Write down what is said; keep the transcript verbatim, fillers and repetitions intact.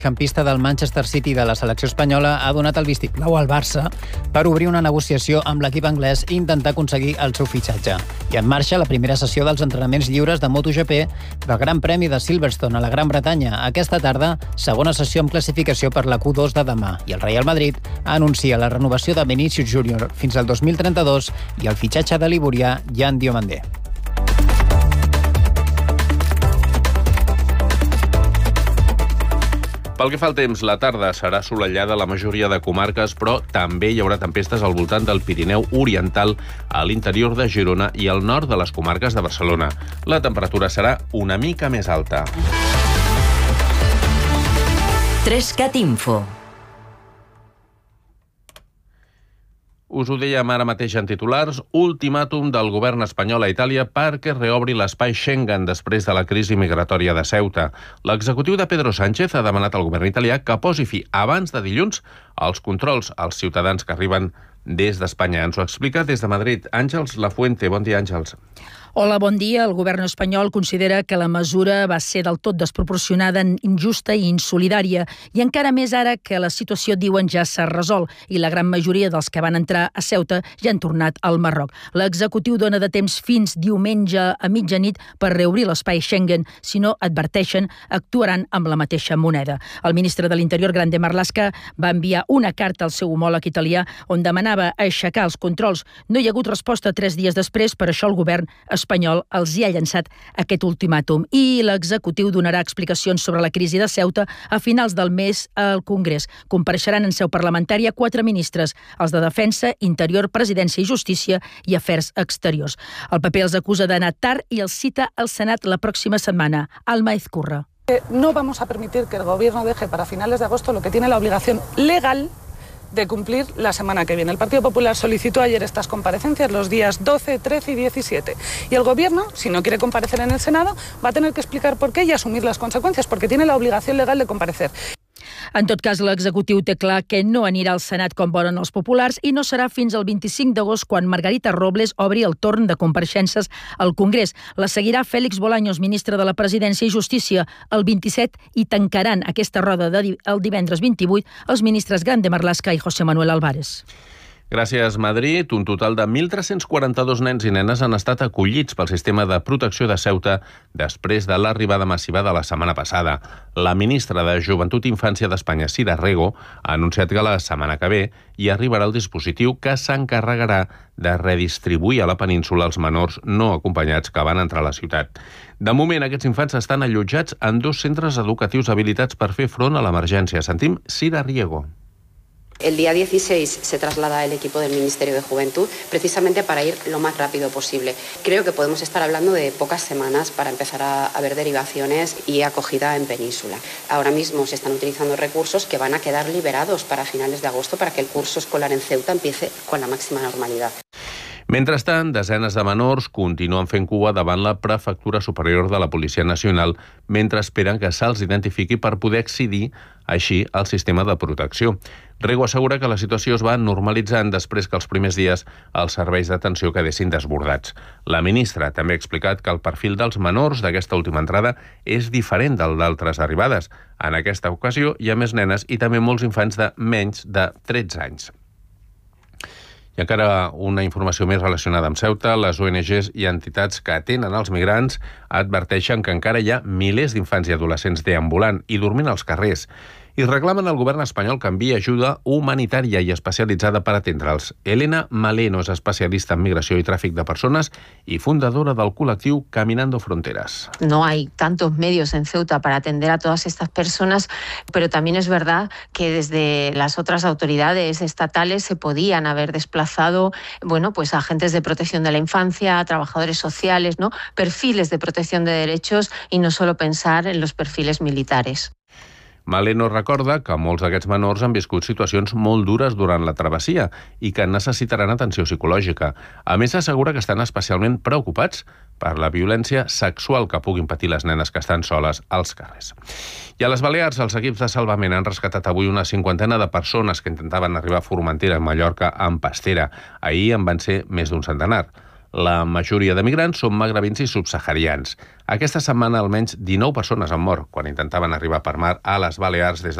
campista del Manchester City de la selecció espanyola ha donat el vistiplau al Barça per obrir una negociació amb l'equip anglès i intentar aconseguir el seu fitxatge. I en marxa la primera sessió dels entrenaments lliures de MotoGP del Gran Premi de Silverstone a la Gran Bretanya. Aquesta tarda, segona sessió amb classificació per la Q dos de demà. I el Real Madrid anuncia la renovació de Vinícius Júnior fins al dos mil trenta-dos i el fitxatge de l'ivorià Jan Diomandé. Pel que fa al temps, la tarda serà assolellada a la majoria de comarques, però també hi haurà tempestes al voltant del Pirineu Oriental, a l'interior de Girona i al nord de les comarques de Barcelona. La temperatura serà una mica més alta. Trescat Info. Us ho dèiem ara mateix en titulars, ultimàtum del govern espanyol a Itàlia perquè reobri l'espai Schengen després de la crisi migratòria de Ceuta. L'executiu de Pedro Sánchez ha demanat al govern italià que posi fi abans de dilluns als controls als ciutadans que arriben des d'Espanya. Ens ho explica des de Madrid Àngels Lafuente. Bon dia, Àngels. Hola, bon dia. El govern espanyol considera que la mesura va ser del tot desproporcionada, injusta i insolidària, i encara més ara que la situació, diuen, ja s'ha resolt i la gran majoria dels que van entrar a Ceuta ja han tornat al Marroc. L'executiu dona de temps fins diumenge a mitjanit per reobrir l'espai Schengen. Si no, adverteixen, actuaran amb la mateixa moneda. El ministre de l'Interior, Grande Marlaska, va enviar una carta al seu homòleg italià on demanava aixecar els controls. No hi ha hagut resposta tres dies després, per això el govern espanyol els hi ha llançat aquest ultimàtum i l'executiu donarà explicacions sobre la crisi de Ceuta a finals del mes al Congrés. Compareixeran en seu parlamentària quatre ministres, els de Defensa, Interior, Presidència i Justícia i Afers Exteriors. El P P els acusa d'anar tard i els cita al Senat la pròxima setmana. Alma Ezcurra. No vamos a permitir que el gobierno deje para finales de agosto lo que tiene la obligación legal de cumplir la semana que viene. El Partido Popular solicitó ayer estas comparecencias los días doce, trece y diecisiete. Y el Gobierno, si no quiere comparecer en el Senado, va a tener que explicar por qué y asumir las consecuencias, porque tiene la obligación legal de comparecer. En tot cas, l'executiu té clar que no anirà al Senat com volen els populars i no serà fins al vint-i-cinc d'agost quan Margarita Robles obri el torn de compareixences al Congrés. La seguirà Félix Bolaños, ministre de la Presidència i Justícia, el vint-i-set i tancaran aquesta roda de, el divendres vint-i-vuit els ministres Grande Marlaska i José Manuel Álvarez. Gràcies, Madrid. Un total de mil tres-cents quaranta-dos nens i nenes han estat acollits pel sistema de protecció de Ceuta després de l'arribada massiva de la setmana passada. La ministra de Joventut i Infància d'Espanya, Sira Rego, ha anunciat que la setmana que ve hi arribarà el dispositiu que s'encarregarà de redistribuir a la península els menors no acompanyats que van entrar a la ciutat. De moment, aquests infants estan allotjats en dos centres educatius habilitats per fer front a l'emergència. Sentim Sira Riego. El día dieciséis se traslada el equipo del Ministerio de Juventud precisamente para ir lo más rápido posible. Creo que podemos estar hablando de pocas semanas para empezar a, a ver derivaciones y acogida en península. Ahora mismo se están utilizando recursos que van a quedar liberados para finales de agosto para que el curso escolar en Ceuta empiece con la máxima normalidad. Mentrestant, desenes de menors continuen fent cua davant la Prefectura Superior de la Policia Nacional mentre esperen que se'ls identifiqui per poder accedir així al sistema de protecció. Rego assegura que la situació es va normalitzant després que els primers dies els serveis d'atenció quedessin desbordats. La ministra també ha explicat que el perfil dels menors d'aquesta última entrada és diferent del d'altres arribades. En aquesta ocasió hi ha més nenes i també molts infants de menys de tretze anys. I encara una informació més relacionada amb Ceuta. Les O N Ges i entitats que atenen els migrants adverteixen que encara hi ha milers d'infants i adolescents deambulant i dormint als carrers i reclamen al govern espanyol que enviï ajuda humanitària i especialitzada per atendre'ls. Elena Maleno és especialista en migració i tràfic de persones y fundadora del col·lectiu Caminando Fronteras. No hay tantos medios en Ceuta para atender a todas estas personas, pero también es verdad que desde las otras autoridades estatales se podían haber desplazado, bueno, pues agentes de protección de la infancia, trabajadores sociales, ¿no? Perfiles de protección de derechos y no solo pensar en los perfiles militares. Maleno recorda que molts d'aquests menors han viscut situacions molt dures durant la travessia i que necessitaran atenció psicològica. A més, assegura que estan especialment preocupats per la violència sexual que puguin patir les nenes que estan soles als carrers. I a les Balears, els equips de salvament han rescatat avui una cinquantena de persones que intentaven arribar a Formentera, a Mallorca, amb pastera. Ahir en van ser més d'un centenar. La majoria de migrants són magrebins i subsaharians. Aquesta setmana almenys dinou persones han mort quan intentaven arribar per mar a les Balears des